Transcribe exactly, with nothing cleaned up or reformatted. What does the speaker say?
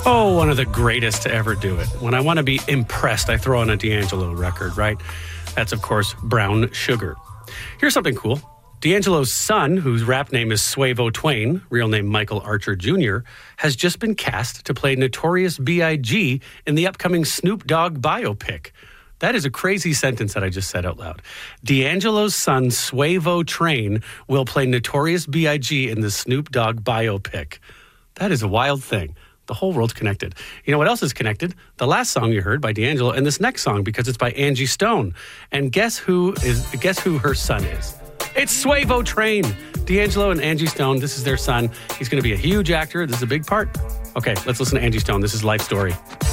Oh, one of the greatest to ever do it. When I want to be impressed, I throw on a D'Angelo record, right? That's, of course, Brown Sugar. Here's something cool. D'Angelo's son, whose rap name is Suavo Twain, real name Michael Archer Junior, has just been cast to play Notorious B I G in the upcoming Snoop Dogg biopic. That is a crazy sentence that I just said out loud. D'Angelo's son, Suavo Twain, will play Notorious B I G in the Snoop Dogg biopic. That is a wild thing. The whole world's connected. You know what else is connected? The last song you heard by D'Angelo and this next song, because it's by Angie Stone. And guess who is? Guess who her son is? It's Suavo Twain. D'Angelo and Angie Stone, this is their son. He's going to be a huge actor. This is a big part. Okay, let's listen to Angie Stone. This is Life Story.